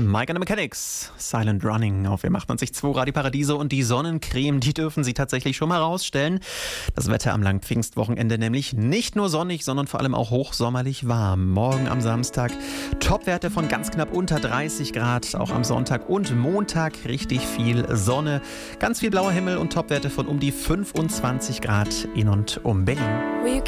Mike and the Mechanics, Silent Running auf Wir machten uns 2 Radio Paradiso und die Sonnencreme, die dürfen Sie tatsächlich schon mal rausstellen. Das Wetter am langen Pfingstwochenende nämlich nicht nur sonnig, sondern vor allem auch hochsommerlich warm. Morgen am Samstag Topwerte von ganz knapp unter 30 Grad, auch am Sonntag und Montag richtig viel Sonne, ganz viel blauer Himmel und Topwerte von um die 25 Grad in und um Berlin.